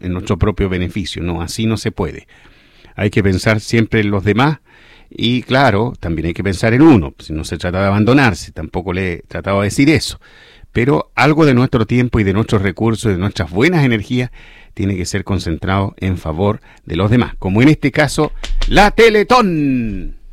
en nuestro propio beneficio. No, así no se puede. Hay que pensar siempre en los demás y, claro, también hay que pensar en uno. Si no se trata de abandonarse, tampoco le he tratado de decir eso. Pero algo de nuestro tiempo y de nuestros recursos, de nuestras buenas energías, tiene que ser concentrado en favor de los demás. Como en este caso, la Teletón.